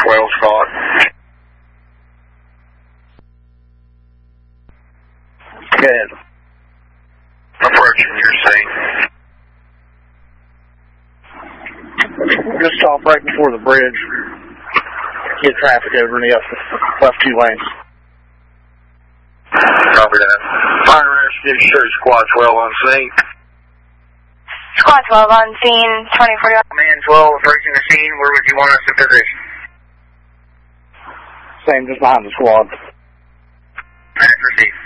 12, Scott. Good. Approaching your scene. Just stop right before the bridge. Get traffic over in the left 2 lanes. Copy that. Fire rescue, show Squad 12 on scene. Squad 12 on scene, 24. Man 12 approaching the scene. Where would you want us to position? Same, just behind the squad. Accuracy.